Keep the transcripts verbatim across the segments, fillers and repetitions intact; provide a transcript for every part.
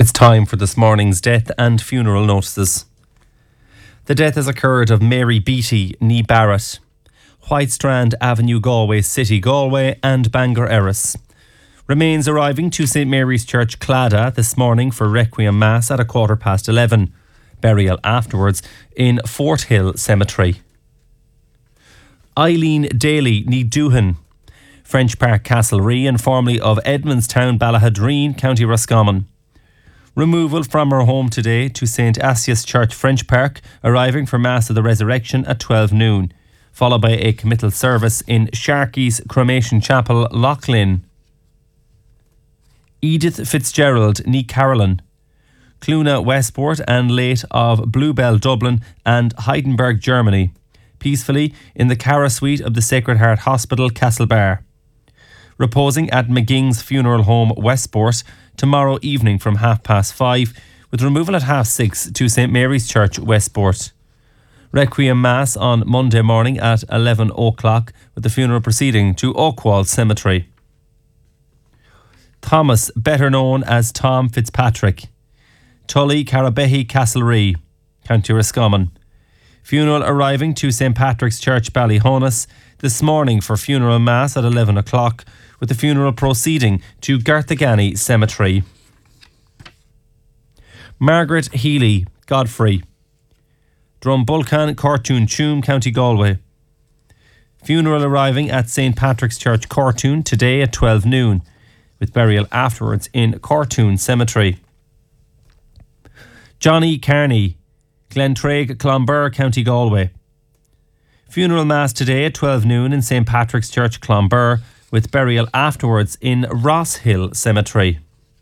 It's time for this morning's death and funeral notices. The death has occurred of Mary Beattie, nee Barrett, Whitestrand Avenue, Galway City, Galway, and Bangor Erris. Remains arriving to St Mary's Church, Claddagh, this morning for Requiem Mass at a quarter past eleven. Burial afterwards in Fort Hill Cemetery. Eileen Daly, nee Doohan, French Park, Castlerea, and formerly of Edmondstown, Ballahadreen, County Roscommon. Removal from her home today to St Asius Church, French Park, arriving for Mass of the Resurrection at twelve noon, followed by a committal service in Sharkey's Cremation Chapel, Loughlin. Edith Fitzgerald, nee Carolyn, Cluna, Westport, and late of Bluebell, Dublin, and Heidelberg, Germany, peacefully in the Cara Suite of the Sacred Heart Hospital, Castlebar. Reposing at McGing's Funeral Home, Westport, tomorrow evening from half past five, with removal at half six to St Mary's Church, Westport. Requiem Mass on Monday morning at eleven o'clock, with the funeral proceeding to Oakwall Cemetery. Thomas, better known as Tom Fitzpatrick, Tully, Carabehy, Castlerea, County Roscommon. Funeral arriving to St Patrick's Church, Ballyhonus, this morning for funeral mass at eleven o'clock, with the funeral proceeding to Garthagany Cemetery. Margaret Healy, Godfrey, Drumbulcan, Cortoon, Tuam, County Galway. Funeral arriving at St Patrick's Church, Cortoon, today at twelve noon, with burial afterwards in Cortoon Cemetery. Johnny Carney, Glentraig, Clonbur, County Galway. Funeral Mass today at twelve noon in St Patrick's Church, Clonbur, with burial afterwards in Ross Hill Cemetery.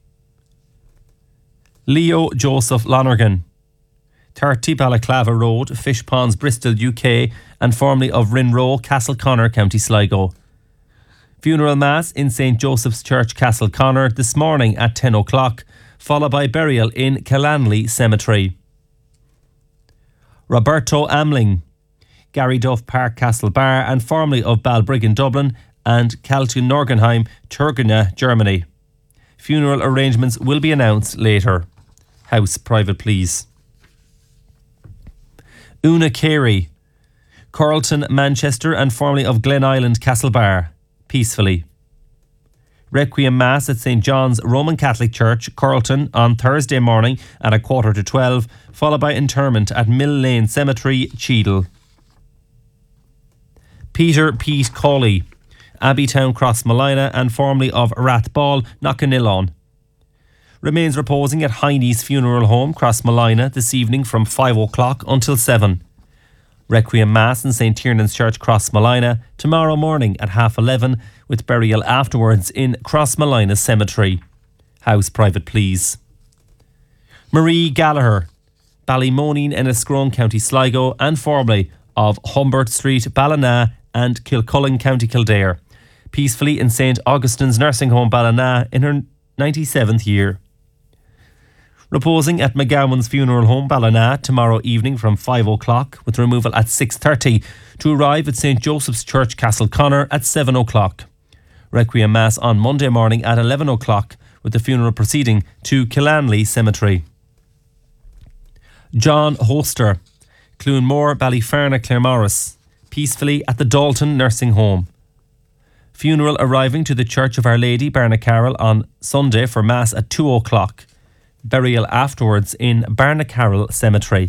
Leo Joseph Lonergan, thirty Balaclava Road, Fishponds, Bristol, U K, and formerly of Rinroe, Castleconnor, County Sligo. Funeral Mass in St Joseph's Church, Castleconnor, this morning at ten o'clock, followed by burial in Killanley Cemetery. Roberto Amling, Gary Duff Park, Castlebar, and formerly of Balbriggan, Dublin, and Kaltun Norgenheim, Turgena, Germany. Funeral arrangements will be announced later. House private, please. Una Carey, Coralton, Manchester, and formerly of Glen Island, Castlebar, peacefully. Requiem Mass at St John's Roman Catholic Church, Coralton, on Thursday morning at a quarter to twelve, followed by interment at Mill Lane Cemetery, Cheadle. Peter Pete Cawley, Abbeytown, Crossmolina, and formerly of Rathball, Knockannilon. Remains reposing at Heine's Funeral Home, Crossmolina, this evening from five o'clock until seven. Requiem Mass in St Tiernan's Church, Crossmolina, tomorrow morning at half eleven, with burial afterwards in Crossmolina Cemetery. House private, please. Marie Gallagher, Ballymoneen, Enniscrone, County Sligo, and formerly of Humbert Street, Ballina, and Kilcullen, County Kildare, peacefully in St Augustine's Nursing Home, Ballina, in her ninety-seventh year. Reposing at McGowan's Funeral Home, Ballina, tomorrow evening from five o'clock, with removal at six thirty, to arrive at St Joseph's Church, Castleconnor, at seven o'clock. Requiem Mass on Monday morning at eleven o'clock, with the funeral proceeding to Killanley Cemetery. John Hoster, Clunmore, Ballyferna, Claremorris, peacefully at the Dalton Nursing Home. Funeral arriving to the Church of Our Lady, Barnacarroll, on Sunday for Mass at two o'clock. Burial afterwards in Barnacarroll Cemetery.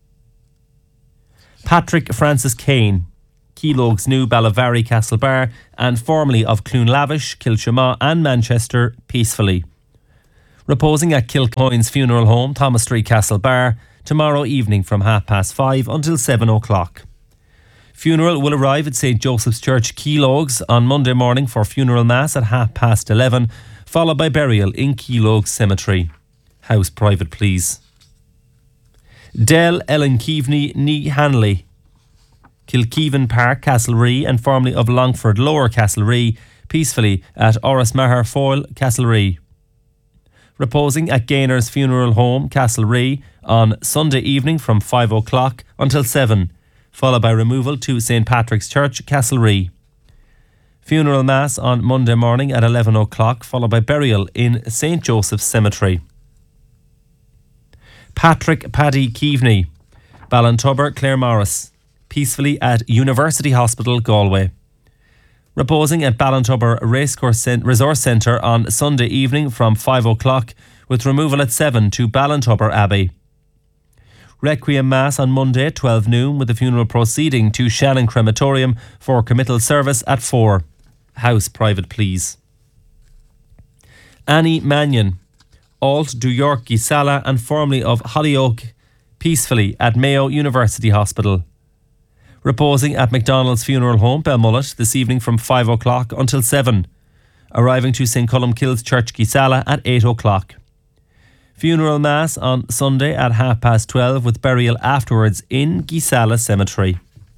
Patrick Francis Kane, Keelogues New, Ballavary, Castlebar, and formerly of Clunlavish, Kilshama, and Manchester, peacefully. Reposing at Kilcoyne's Funeral Home, Thomas Street, Castlebar, tomorrow evening from half past five until seven o'clock. Funeral will arrive at St Joseph's Church, Keelogues, on Monday morning for funeral mass at half past eleven, followed by burial in Keelogues Cemetery. House private, please. Del Ellen Keaveney, nee Hanley, Kilkeevan Park, Castlerea, and formerly of Longford Lower, Castlerea, peacefully at Oris Maher Foyle, Castlerea. Reposing at Gainer's Funeral Home, Castlerea, on Sunday evening from five o'clock until seven, followed by removal to St Patrick's Church, Castlerea. Funeral Mass on Monday morning at eleven o'clock, followed by burial in St Joseph's Cemetery. Patrick Paddy Keaveney, Ballintubber Claire Morris, peacefully at University Hospital Galway. Reposing at Ballintubber Racecourse Cent- Resource Centre on Sunday evening from five o'clock with removal at seven to Ballintubber Abbey. Requiem Mass on Monday at twelve noon with the funeral proceeding to Shannon Crematorium for committal service at four. House private please. Annie Mannion, Alt du York Gisala and formerly of Hollyoak, peacefully at Mayo University Hospital. Reposing at McDonald's Funeral Home, Belmullet, this evening from five o'clock until seven. Arriving to Saint Columkille's Church Gisala at eight o'clock. Funeral Mass on Sunday at half past twelve with burial afterwards in Gisala Cemetery.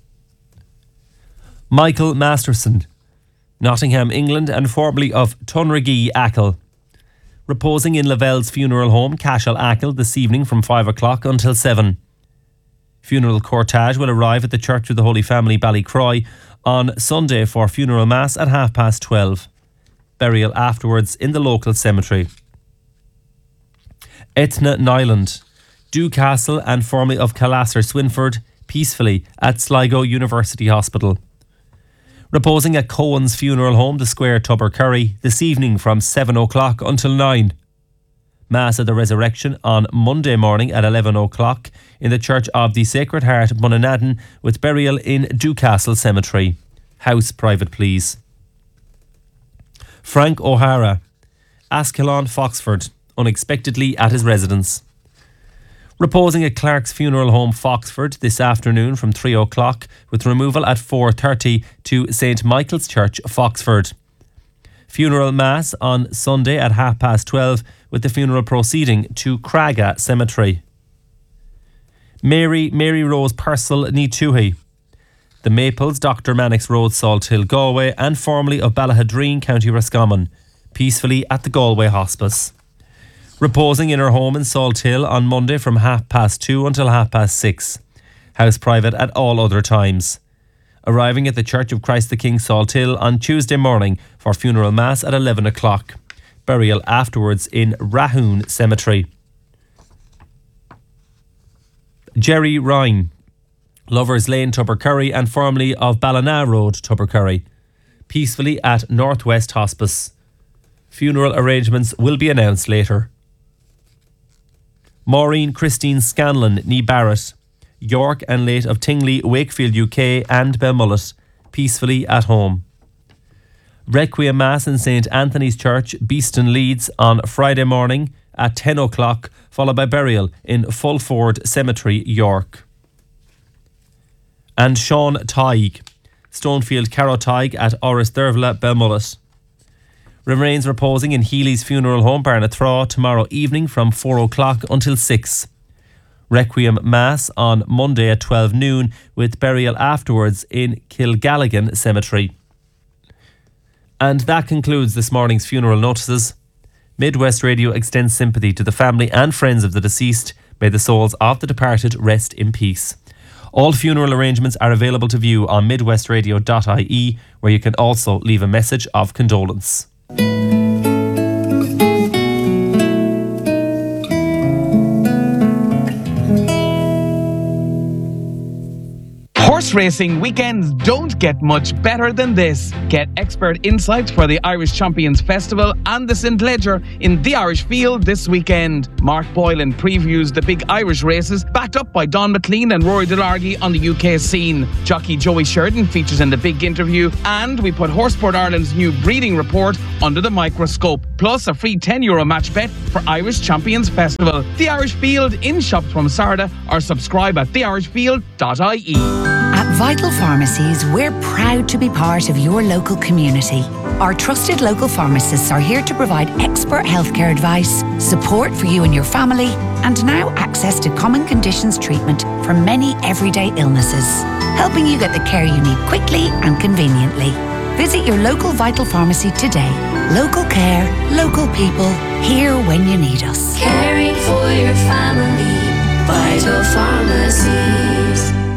Michael Masterson, Nottingham, England and formerly of Tunragee, Achill. Reposing in Lavelle's Funeral Home, Cashel, Achill, this evening from five o'clock until seven. Funeral cortege will arrive at the Church of the Holy Family, Ballycroy, on Sunday for funeral mass at half past twelve. Burial afterwards in the local cemetery. Etna Nyland, Dewcastle and formerly of Calasser, Swinford, peacefully at Sligo University Hospital. Reposing at Cohen's Funeral Home, the Square, Tubbercurry, this evening from seven o'clock until nine. Mass of the Resurrection on Monday morning at eleven o'clock in the Church of the Sacred Heart, Munnanaddin, with burial in Dewcastle Cemetery. House private please. Frank O'Hara, Ascalon, Foxford, unexpectedly at his residence. Reposing at Clark's Funeral Home, Foxford, this afternoon from three o'clock with removal at four thirty to Saint Michael's Church, Foxford. Funeral Mass on Sunday at half past twelve with the funeral proceeding to Craga Cemetery. Mary Mary Rose Purcell, Neetuhi. The Maples, Doctor Mannix Road, Salthill, Galway and formerly of Ballahadreen, County Roscommon, peacefully at the Galway Hospice. Reposing in her home in Salthill on Monday from half past two until half past six. House private at all other times. Arriving at the Church of Christ the King, Salthill on Tuesday morning for funeral mass at eleven o'clock. Burial afterwards in Rahoon Cemetery. Jerry Ryan, Lovers Lane, Tubbercurry and formerly of Ballina Road, Tubbercurry, peacefully at Northwest Hospice. Funeral arrangements will be announced later. Maureen Christine Scanlon, Nee Barrett, York and late of Tingley, Wakefield, U K and Belmullet, peacefully at home. Requiem Mass in Saint Anthony's Church, Beeston, Leeds on Friday morning at ten o'clock, followed by burial in Fulford Cemetery, York. And Sean Tighe, Stonefield Carrow Tighe at Oris Dervla, Belmullet. Remains reposing in Healy's Funeral Home, Barnathraw, tomorrow evening from four o'clock until six. Requiem Mass on Monday at twelve noon with burial afterwards in Kilgalligan Cemetery. And that concludes this morning's funeral notices. Midwest Radio extends sympathy to the family and friends of the deceased. May the souls of the departed rest in peace. All funeral arrangements are available to view on midwest radio dot I E, where you can also leave a message of condolence. Horse racing weekends don't get much better than this. Get expert insights for the Irish Champions Festival and the Saint Leger in the Irish Field this weekend. Mark Boylan previews the big Irish races, backed up by Don McLean and Rory Delargy on the U K scene. Jockey Joey Sheridan features in the big interview, and we put Horseport Ireland's new breeding report under the microscope, plus a free ten euro match bet for Irish Champions Festival. The Irish Field in shops from Sarda, or subscribe at the irish field dot I E. At Vital Pharmacies, we're proud to be part of your local community. Our trusted local pharmacists are here to provide expert healthcare advice, support for you and your family, and now access to common conditions treatment for many everyday illnesses, helping you get the care you need quickly and conveniently. Visit your local Vital Pharmacy today. Local care, local people, here when you need us. Caring for your family, Vital Pharmacies.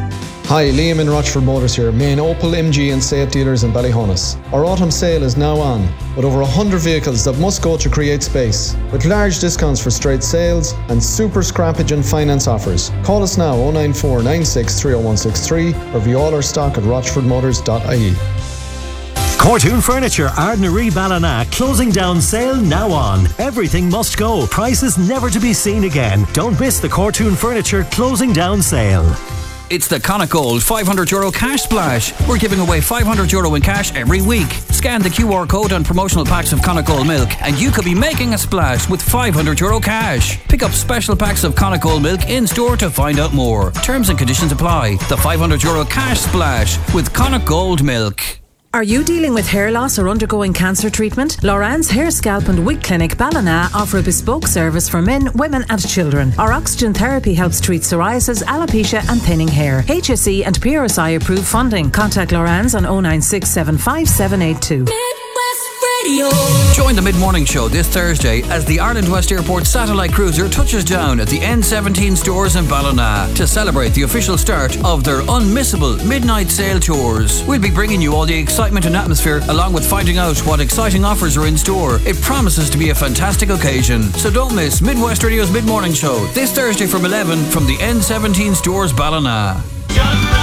Hi, Liam in Rochford Motors here, main Opel, M G and Seat dealers in Ballyhonus. Our autumn sale is now on, with over one hundred vehicles that must go to create space, with large discounts for straight sales and super scrappage and finance offers. Call us now oh nine four nine six three oh one six three or view all our stock at rochford motors dot I E. Cortoon Furniture, Ardnaree, Ballina, closing down sale now on. Everything must go. Prices never to be seen again. Don't miss the Cortoon Furniture closing down sale. It's the Connacht Gold five hundred euro cash splash. We're giving away five hundred euro in cash every week. Scan the Q R code on promotional packs of Connacht Gold milk and you could be making a splash with five hundred euro cash. Pick up special packs of Connacht Gold milk in store to find out more. Terms and conditions apply. The five hundred euro cash splash with Connacht Gold milk. Are you dealing with hair loss or undergoing cancer treatment? Loran's Hair, Scalp and Wig Clinic Ballina offer a bespoke service for men, women and children. Our oxygen therapy helps treat psoriasis, alopecia and thinning hair. H S E and P R S I approved funding. Contact Loran's on oh nine six seven five seven eight two. Join the Mid-Morning Show this Thursday as the Ireland West Airport satellite cruiser touches down at the N seventeen stores in Ballina to celebrate the official start of their unmissable midnight sail tours. We'll be bringing you all the excitement and atmosphere along with finding out what exciting offers are in store. It promises to be a fantastic occasion. So don't miss Midwest Radio's Mid-Morning Show this Thursday from eleven from the N seventeen stores Ballina.